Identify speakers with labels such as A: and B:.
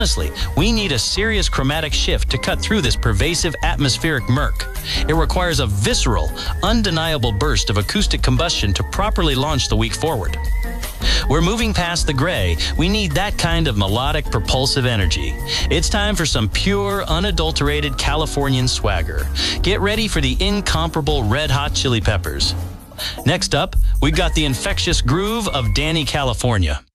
A: Honestly, we need a serious chromatic shift to cut through this pervasive atmospheric murk. It requires a visceral, undeniable burst of acoustic combustion to properly launch the week forward. We're moving past the gray. We need that kind of melodic, propulsive energy. It's time for some pure, unadulterated Californian swagger. Get ready for the incomparable Red Hot Chili Peppers. Next up, we've got the infectious groove of Danny California.